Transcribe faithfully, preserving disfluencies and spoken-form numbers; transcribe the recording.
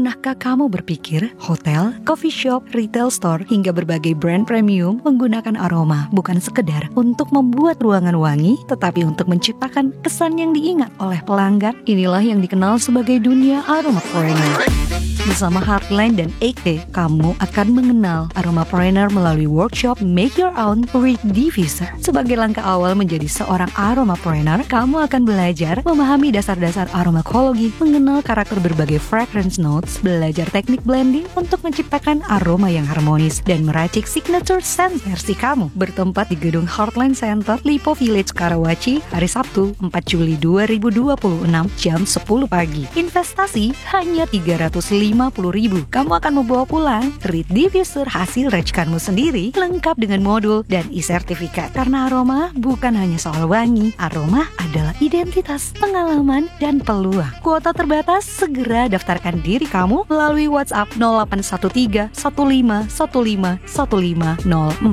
Pernahkah kamu berpikir hotel, coffee shop, retail store, hingga berbagai brand premium menggunakan aroma bukan sekedar untuk membuat ruangan wangi, tetapi untuk menciptakan kesan yang diingat oleh pelanggan? Inilah yang dikenal sebagai dunia aromapreneur. Bersama Heartline dan A K, kamu akan mengenal aromapreneur melalui workshop Make Your Own Reed Diffuser. Sebagai langkah awal menjadi seorang aromapreneur, kamu akan belajar memahami dasar-dasar aromakologi, mengenal karakter berbagai fragrance notes, belajar teknik blending untuk menciptakan aroma yang harmonis, dan meracik signature scent versi kamu. Bertempat di gedung Heartline Center, Lipo Village, Karawaci, hari Sabtu, empat Juli dua ribu dua puluh enam, jam sepuluh pagi. Investasi hanya tiga ratus lima puluh ribu. Kamu akan membawa pulang Reed Diffuser hasil racikanmu sendiri, lengkap dengan modul dan e-sertifikat. Karena aroma bukan hanya soal wangi, aroma adalah identitas, pengalaman, dan peluang. Kuota terbatas, segera daftarkan diri kamu melalui WhatsApp nol delapan satu tiga satu lima satu lima satu lima nol empat.